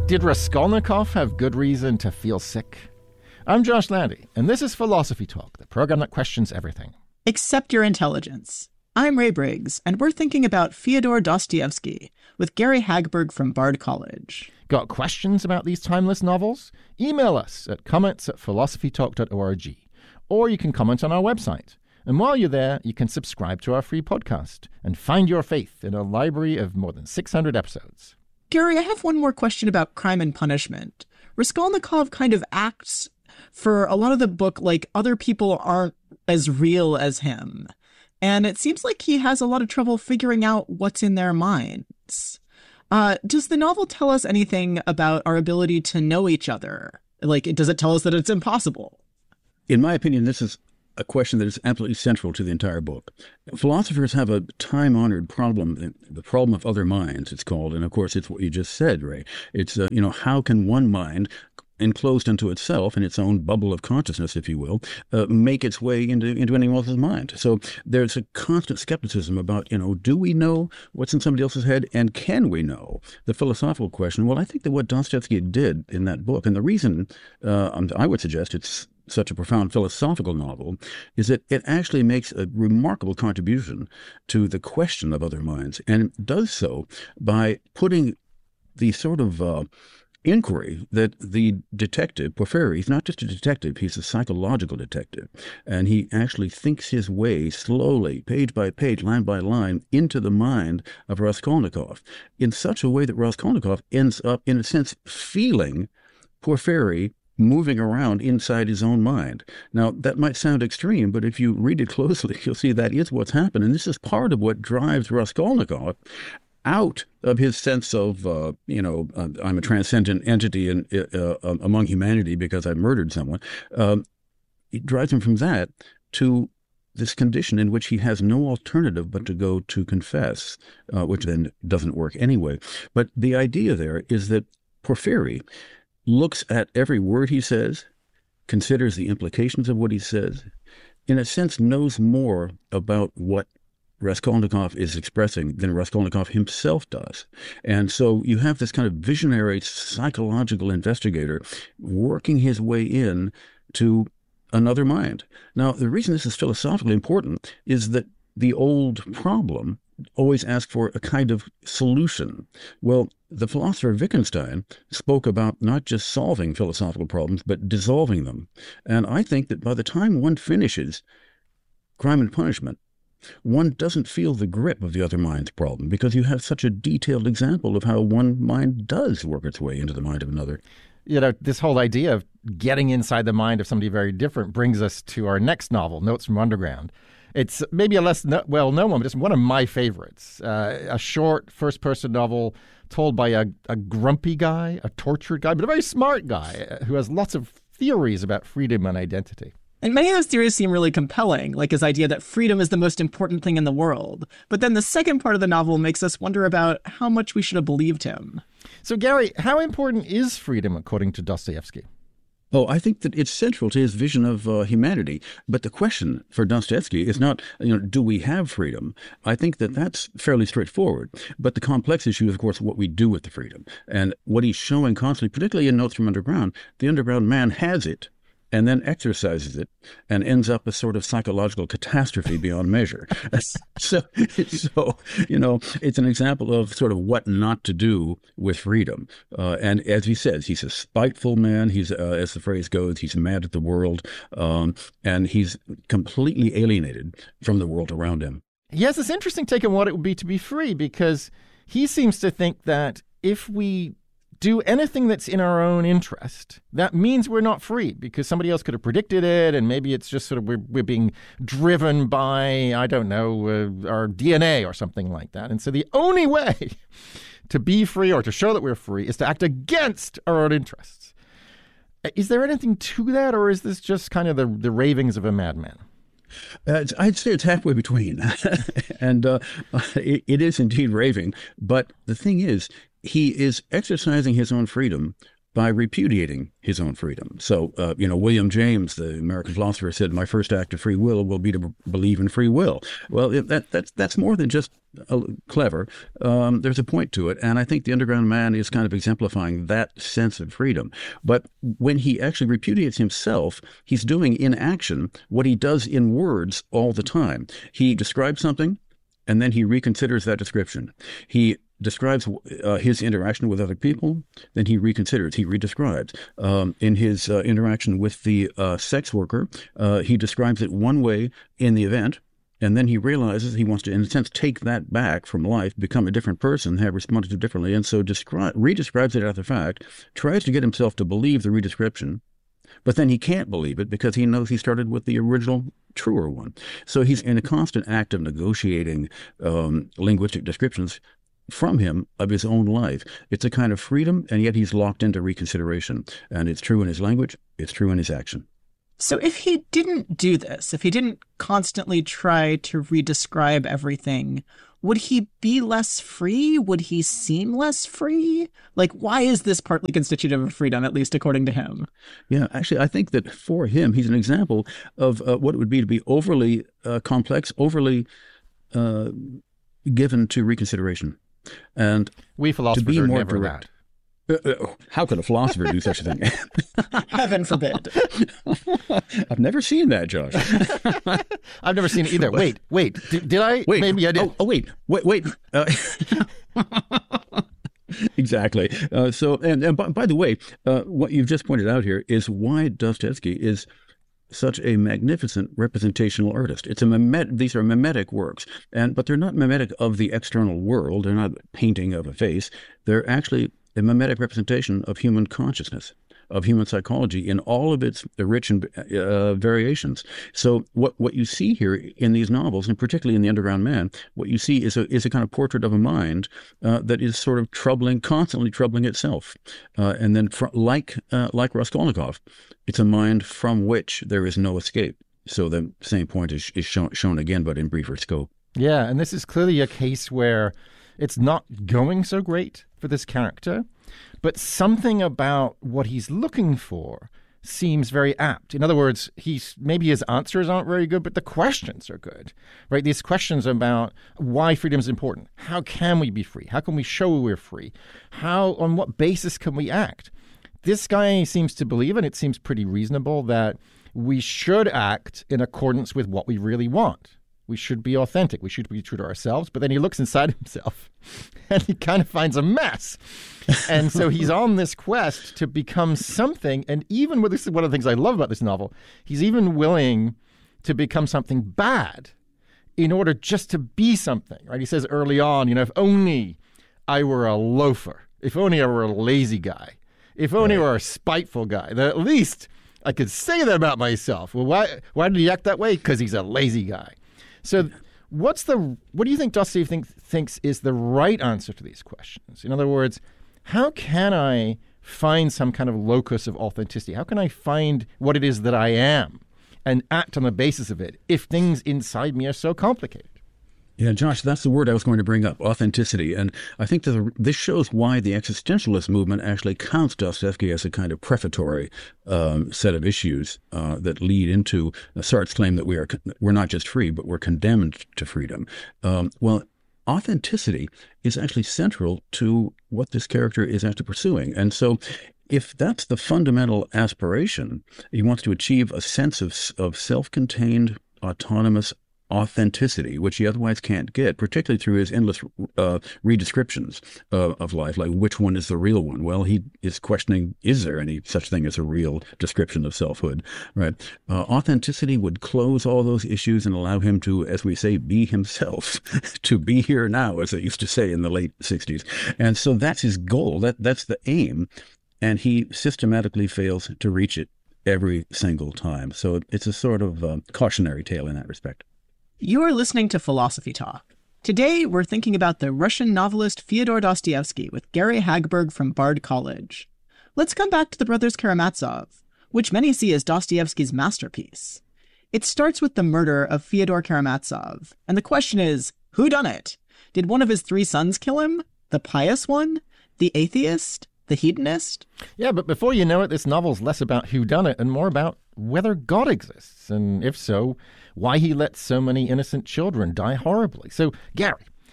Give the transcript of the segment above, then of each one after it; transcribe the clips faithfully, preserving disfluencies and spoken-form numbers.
Did Raskolnikov have good reason to feel sick? I'm Josh Landy, and this is Philosophy Talk, the program that questions everything. Except your intelligence. I'm Ray Briggs, and we're thinking about Fyodor Dostoevsky with Gary Hagberg from Bard College. Got questions about these timeless novels? Email us at comments at philosophy talk dot org, or you can comment on our website. And while you're there, you can subscribe to our free podcast and find your faith in a library of more than six hundred episodes. Gary, I have one more question about Crime and Punishment. Raskolnikov kind of acts for a lot of the book like other people aren't as real as him. And it seems like he has a lot of trouble figuring out what's in their minds. Uh, does the novel tell us anything about our ability to know each other? Like, does it tell us that it's impossible? In my opinion, this is a question that is absolutely central to the entire book. Philosophers have a time-honored problem, the problem of other minds, it's called. And of course, it's what you just said, Ray. It's, uh, you know, how can one mind, enclosed into itself in its own bubble of consciousness, if you will, uh, make its way into, into anyone else's mind. So there's a constant skepticism about, you know, do we know what's in somebody else's head, and can we know? The philosophical question. Well, I think that what Dostoevsky did in that book, and the reason uh, I would suggest it's such a profound philosophical novel, is that it actually makes a remarkable contribution to the question of other minds, and does so by putting the sort of uh, inquiry that the detective, Porphyry, he's not just a detective, he's a psychological detective. And he actually thinks his way slowly, page by page, line by line, into the mind of Raskolnikov in such a way that Raskolnikov ends up, in a sense, feeling Porphyry moving around inside his own mind. Now, that might sound extreme, but if you read it closely, you'll see that is what's happened. And this is part of what drives Raskolnikov out of his sense of, uh, you know, uh, I'm a transcendent entity in, uh, uh, among humanity because I murdered someone. Um, it drives him from that to this condition in which he has no alternative but to go to confess, uh, which then doesn't work anyway. But the idea there is that Porphyry looks at every word he says, considers the implications of what he says, in a sense knows more about what Raskolnikov is expressing than Raskolnikov himself does. And so you have this kind of visionary psychological investigator working his way in to another mind. Now, the reason this is philosophically important is that the old problem always asked for a kind of solution. Well, the philosopher Wittgenstein spoke about not just solving philosophical problems, but dissolving them. And I think that by the time one finishes Crime and Punishment, one doesn't feel the grip of the other mind's problem because you have such a detailed example of how one mind does work its way into the mind of another. You know, this whole idea of getting inside the mind of somebody very different brings us to our next novel, Notes from Underground. It's maybe a less no- well-known one, but it's one of my favorites. Uh, a short first-person novel told by a, a grumpy guy, a tortured guy, but a very smart guy who has lots of theories about freedom and identity. And many of those theories seem really compelling, like his idea that freedom is the most important thing in the world. But then the second part of the novel makes us wonder about how much we should have believed him. So, Gary, how important is freedom according to Dostoevsky? Oh, I think that it's central to his vision of uh, humanity. But the question for Dostoevsky is not, you know, do we have freedom? I think that that's fairly straightforward. But the complex issue is, of course, what we do with the freedom. And what he's showing constantly, particularly in Notes from Underground, the underground man has it and then exercises it and ends up a sort of psychological catastrophe beyond measure. so, so, you know, it's an example of sort of what not to do with freedom. Uh, and as he says, he's a spiteful man. He's, uh, as the phrase goes, he's mad at the world. Um, and he's completely alienated from the world around him. He has this interesting take on what it would be to be free, because he seems to think that if we do anything that's in our own interest, that means we're not free because somebody else could have predicted it, and maybe it's just sort of we're, we're being driven by, I don't know, uh, our D N A or something like that. And so the only way to be free or to show that we're free is to act against our own interests. Is there anything to that, or is this just kind of the, the ravings of a madman? Uh, I'd say it's halfway between. and uh, it, it is indeed raving. But the thing is, he is exercising his own freedom by repudiating his own freedom. So, uh, you know, William James, the American philosopher, said, my first act of free will will be to b- believe in free will. Well, it, that, that's, that's more than just uh, clever. Um, there's a point to it. And I think The Underground Man is kind of exemplifying that sense of freedom. But when he actually repudiates himself, he's doing in action what he does in words all the time. He describes something, and then he reconsiders that description. He describes uh, his interaction with other people, then he reconsiders, he redescribes. Um, in his uh, interaction with the uh, sex worker, uh, he describes it one way in the event, and then he realizes he wants to, in a sense, take that back from life, become a different person, have responded to differently, and so descri- redescribes it after the fact, tries to get himself to believe the redescription, but then he can't believe it because he knows he started with the original, truer one. So he's in a constant act of negotiating um, linguistic descriptions from him of his own life. It's a kind of freedom, and yet he's locked into reconsideration. And it's true in his language, it's true in his action. So if he didn't do this, if he didn't constantly try to redescribe everything, would he be less free? Would he seem less free? Like, why is this partly constitutive of freedom, at least according to him? Yeah, actually, I think that for him, he's an example of uh, what it would be to be overly uh, complex, overly uh, given to reconsideration. And we philosophers to be are more never direct. that. Uh, uh, how could a philosopher do such a thing? Heaven forbid. I've never seen that, Josh. I've never seen it either. Wait, wait. Did, did I? Wait. Maybe I did. Oh, oh wait. Wait, wait. Uh, exactly. Uh, so, and, and by, by the way, uh, what you've just pointed out here is why Dostoevsky is such a magnificent representational artist. It's a mimet- these are mimetic works, and but they're not mimetic of the external world. They're not painting of a face. They're actually a mimetic representation of human consciousness, of human psychology in all of its rich and uh, variations. So what what you see here in these novels, and particularly in The Underground Man, what you see is a is a kind of portrait of a mind uh, that is sort of troubling, constantly troubling itself, uh, and then fr- like uh, like Raskolnikov, it's a mind from which there is no escape. So the same point is, is shown, shown again, but in briefer scope. Yeah, and this is clearly a case where it's not going so great for this character, but something about what he's looking for seems very apt. In other words, he's maybe his answers aren't very good, but the questions are good, right? These questions about why freedom is important. How can we be free? How can we show we're free? How, on what basis can we act? This guy seems to believe, and it seems pretty reasonable, that we should act in accordance with what we really want. We should be authentic. We should be true to ourselves. But then he looks inside himself and he kind of finds a mess. And so he's on this quest to become something. And even with this, one of the things I love about this novel, he's even willing to become something bad in order just to be something, right? He says early on, you know, if only I were a loafer, if only I were a lazy guy, if only I were a spiteful guy, then at least I could say that about myself. Well, why, why did he act that way? Because he's a lazy guy. So what's the what do you think Dostoevsky think, thinks is the right answer to these questions? In other words, how can I find some kind of locus of authenticity? How can I find what it is that I am and act on the basis of it if things inside me are so complicated? Yeah, Josh, that's the word I was going to bring up, authenticity. And I think that the, this shows why the existentialist movement actually counts Dostoevsky as a kind of prefatory um, set of issues uh, that lead into Sartre's claim that we are we're not just free, but we're condemned to freedom. Um, well, authenticity is actually central to what this character is actually pursuing. And so if that's the fundamental aspiration, he wants to achieve a sense of of self-contained, autonomous authenticity, which he otherwise can't get, particularly through his endless uh, redescriptions uh, of life, like which one is the real one? Well, he is questioning, is there any such thing as a real description of selfhood, right? Uh, authenticity would close all those issues and allow him to, as we say, be himself, to be here now, as they used to say in the late sixties. And so that's his goal. That That's the aim. And he systematically fails to reach it every single time. So it's a sort of uh, cautionary tale in that respect. You are listening to Philosophy Talk. Today, we're thinking about the Russian novelist Fyodor Dostoevsky with Gary Hagberg from Bard College. Let's come back to the brothers Karamazov, which many see as Dostoevsky's masterpiece. It starts with the murder of Fyodor Karamazov, and the question is, who done it? Did one of his three sons kill him? The pious one? The atheist? The hedonist? Yeah, but before you know it, this novel's less about whodunit and more about whether God exists, and if so, why he lets so many innocent children die horribly. So, Gary,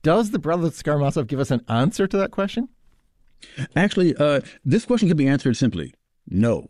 Does the Brothers Karamazov give us an answer to that question? Actually, uh, this question can be answered simply. No.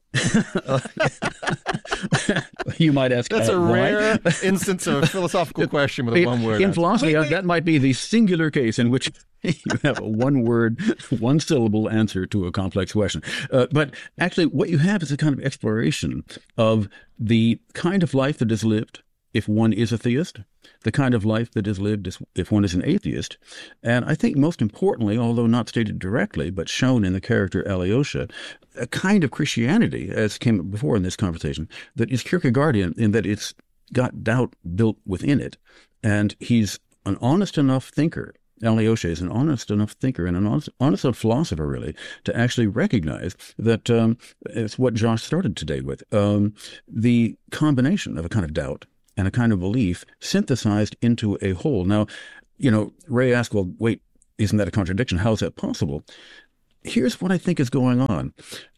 You might ask, That's uh, a why? rare instance of a philosophical question with a one-word In answer. philosophy, uh, that might be the singular case in which you have a one-word, one-syllable answer to a complex question. Uh, but actually, what you have is a kind of exploration of the kind of life that is lived if one is a theist, the kind of life that is lived if one is an atheist. And I think most importantly, although not stated directly, but shown in the character Alyosha, a kind of Christianity, as came up before in this conversation, that is Kierkegaardian in that it's got doubt built within it. And he's an honest enough thinker. Alyosha is an honest enough thinker and an honest, honest enough philosopher, really, to actually recognize that um, it's what Josh started today with, um, the combination of a kind of doubt and a kind of belief synthesized into a whole. Now, you know, Ray asked, well, wait, isn't that a contradiction? How is that possible? Here's what I think is going on.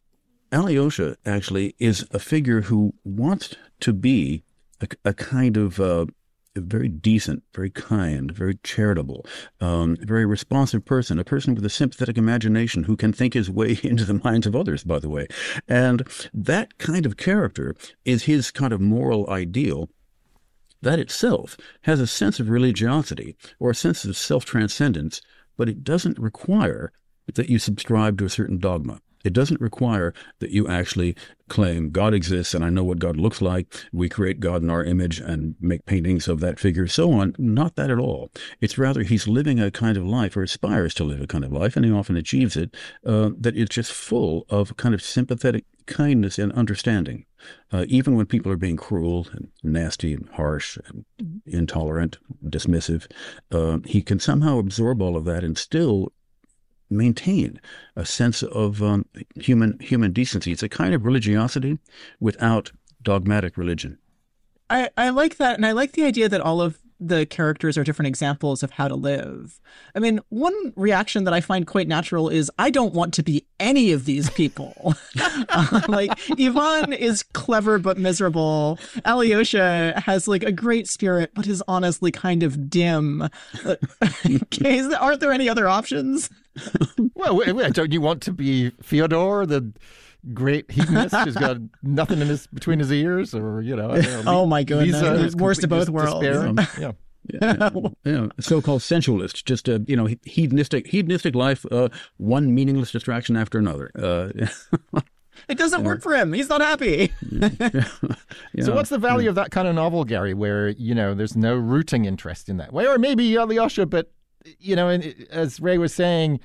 Alyosha actually is a figure who wants to be a, a kind of uh, a very decent, very kind, very charitable, um, very responsive person, a person with a sympathetic imagination who can think his way into the minds of others, by the way. And that kind of character is his kind of moral ideal. That itself has a sense of religiosity or a sense of self-transcendence, but it doesn't require that you subscribe to a certain dogma. It doesn't require that you actually claim God exists and I know what God looks like. We create God in our image and make paintings of that figure, so on. Not that at all. It's rather he's living a kind of life, or aspires to live a kind of life, and he often achieves it, uh, that is just full of kind of sympathetic kindness and understanding. Uh, even when people are being cruel and nasty and harsh and intolerant, dismissive, uh, he can somehow absorb all of that and still maintain a sense of um, human human decency. It's a kind of religiosity without dogmatic religion. I, I like that, and I like the idea that all of the characters are different examples of how to live. I mean, one reaction that I find quite natural is I don't want to be any of these people. uh, like, Ivan is clever but miserable. Alyosha has, like, a great spirit but is honestly kind of dim. Uh, okay, aren't there any other options? Well, wait, wait, don't you want to be Fyodor, the great hedonist who's got nothing in his between his ears, or you know? I don't know Oh my goodness, Lisa, there's worst of both worlds. Yeah. Yeah, yeah, so-called sensualist, just a you know hedonistic hedonistic life, uh, one meaningless distraction after another. Uh, it doesn't work for him. He's not happy. yeah. So what's the value yeah. of that kind of novel, Gary, where you know there's no rooting interest in that way, or maybe Alyosha, but you know, as Ray was saying,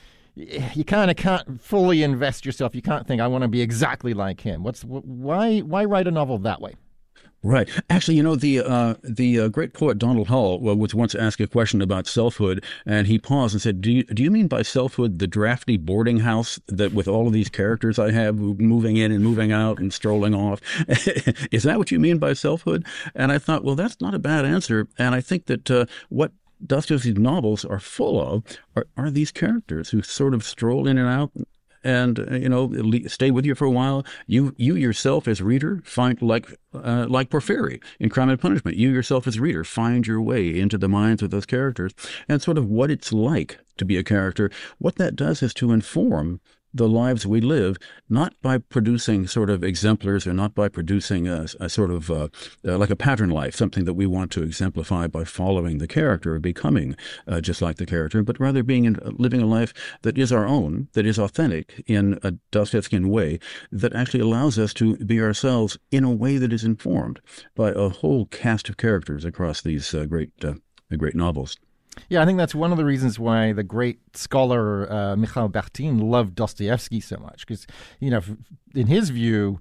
you kind of can't fully invest yourself. You can't think, I want to be exactly like him. What's why why write a novel that way? Right. Actually, you know, the uh, the uh, great poet Donald Hull was once asked a question about selfhood, and he paused and said, do you, do you mean by selfhood the drafty boarding house that with all of these characters I have moving in and moving out and strolling off? Is that what you mean by selfhood? And I thought, well, that's not a bad answer. And I think that uh, what Dostoevsky's novels are full of are, are these characters who sort of stroll in and out and, uh, you know, stay with you for a while. You you yourself as reader find, like uh, like Porphyry in Crime and Punishment, you yourself as reader find your way into the minds of those characters and sort of what it's like to be a character. What that does is to inform the lives we live, not by producing sort of exemplars or not by producing a, a sort of uh, uh, like a pattern life, something that we want to exemplify by following the character or becoming uh, just like the character, but rather being in, living a life that is our own, that is authentic in a Dostoevskian way, that actually allows us to be ourselves in a way that is informed by a whole cast of characters across these uh, great, uh, great novels. Yeah, I think that's one of the reasons why the great scholar uh, Mikhail Bakhtin loved Dostoevsky so much, because, you know, in his view,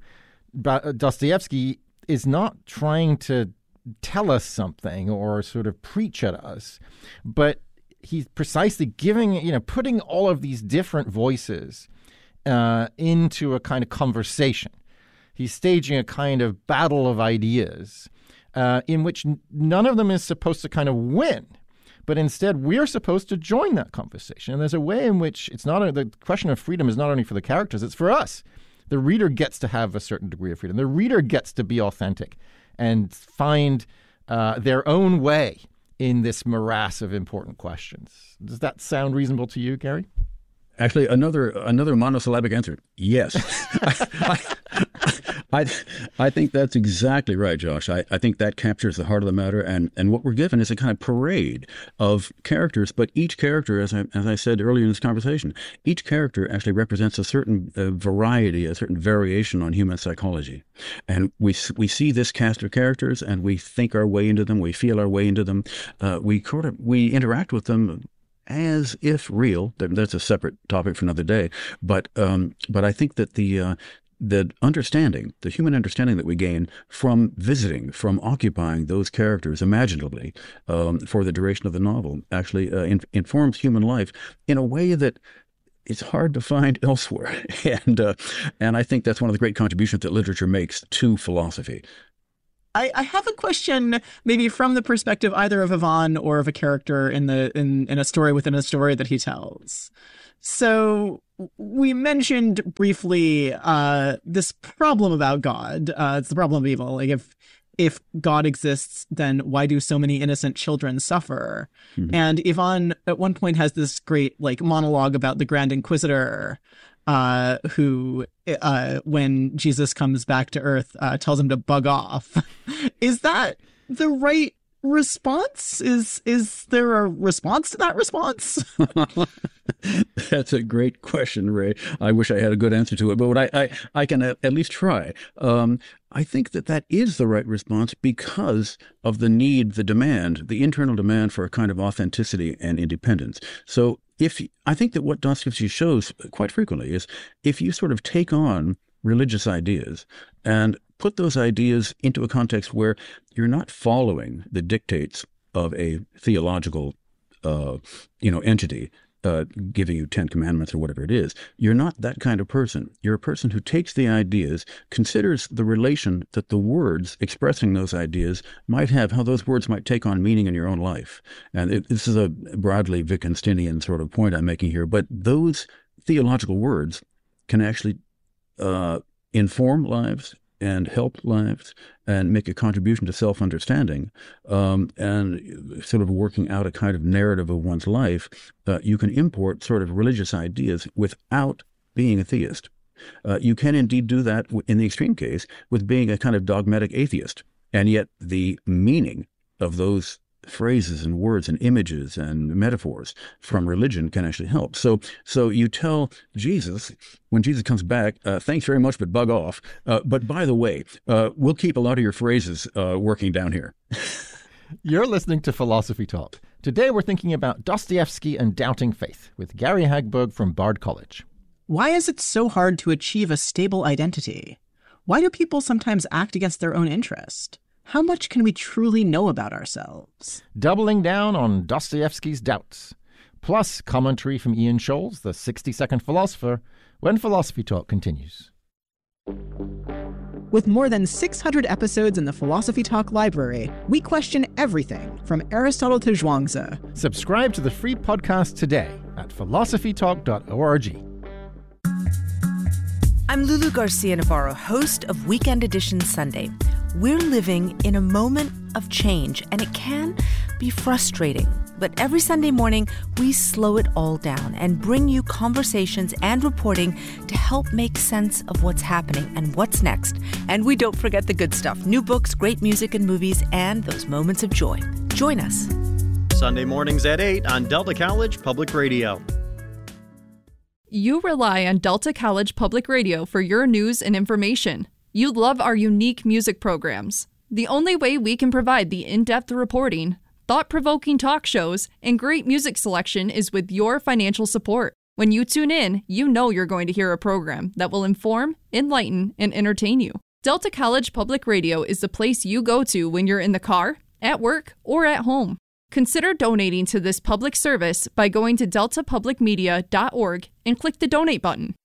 Dostoevsky is not trying to tell us something or sort of preach at us, but he's precisely giving, you know, putting all of these different voices uh, into a kind of conversation. He's staging a kind of battle of ideas uh, in which n- none of them is supposed to kind of win. But instead, we're supposed to join that conversation. And there's a way in which it's not a, the question of freedom is not only for the characters, it's for us. The reader gets to have a certain degree of freedom. The reader gets to be authentic and find uh, their own way in this morass of important questions. Does that sound reasonable to you, Gary? Actually, another another monosyllabic answer. Yes. I, I, I think that's exactly right, Josh. I, I think that captures the heart of the matter. And, and what we're given is a kind of parade of characters. But each character, as I, as I said earlier in this conversation, each character actually represents a certain uh, variety, a certain variation on human psychology. And we we see this cast of characters and we think our way into them. We feel our way into them. Uh, we, sort of, we interact with them as if real. That's a separate topic for another day. But um, but I think that the uh, the understanding, the human understanding that we gain from visiting, from occupying those characters imaginably um, for the duration of the novel, actually uh, in, informs human life in a way that it's hard to find elsewhere. and uh, and I think that's one of the great contributions that literature makes to philosophy. I, I have a question, maybe from the perspective either of Ivan or of a character in the in, in a story within a story that he tells. So we mentioned briefly uh, this problem about God. Uh, it's the problem of evil. Like if if God exists, then why do so many innocent children suffer? Mm-hmm. And Ivan at one point has this great like monologue about the Grand Inquisitor, uh, who, uh, when Jesus comes back to Earth, uh, tells him to bug off. Is that the right response? Is is there a response to that response? That's a great question, Ray. I wish I had a good answer to it, but what I, I, I can at least try. Um, I think that that is the right response because of the need, the demand, the internal demand for a kind of authenticity and independence. So if I think that what Dostoevsky shows quite frequently is if you sort of take on religious ideas and put those ideas into a context where you're not following the dictates of a theological, uh, you know, entity, uh, giving you Ten Commandments or whatever it is. You're not that kind of person. You're a person who takes the ideas, considers the relation that the words expressing those ideas might have, how those words might take on meaning in your own life. And it, this is a broadly Wittgensteinian sort of point I'm making here, but those theological words can actually uh, inform lives and help lives and make a contribution to self-understanding um, and sort of working out a kind of narrative of one's life. Uh, you can import sort of religious ideas without being a theist. Uh, you can indeed do that in the extreme case with being a kind of dogmatic atheist. And yet the meaning of those phrases and words and images and metaphors from religion can actually help. So so you tell Jesus, when Jesus comes back, uh, thanks very much, but bug off. Uh, but by the way, uh, we'll keep a lot of your phrases uh, working down here. You're listening to Philosophy Talk. Today we're thinking about Dostoevsky and doubting faith with Gary Hagberg from Bard College. Why is it so hard to achieve a stable identity? Why do people sometimes act against their own interest? How much can we truly know about ourselves? Doubling down on Dostoevsky's doubts. Plus commentary from Ian Scholes, the sixty-second philosopher, when Philosophy Talk continues. With more than six hundred episodes in the Philosophy Talk library, we question everything from Aristotle to Zhuangzi. Subscribe to the free podcast today at philosophy talk dot org. I'm Lulu Garcia Navarro, host of Weekend Edition Sunday. We're living in a moment of change, and it can be frustrating. But every Sunday morning, we slow it all down and bring you conversations and reporting to help make sense of what's happening and what's next. And we don't forget the good stuff, new books, great music and movies, and those moments of joy. Join us. Sunday mornings at eight on Delta College Public Radio. You rely on Delta College Public Radio for your news and information. You love our unique music programs. The only way we can provide the in-depth reporting, thought-provoking talk shows, and great music selection is with your financial support. When you tune in, you know you're going to hear a program that will inform, enlighten, and entertain you. Delta College Public Radio is the place you go to when you're in the car, at work, or at home. Consider donating to this public service by going to delta public media dot org and click the donate button.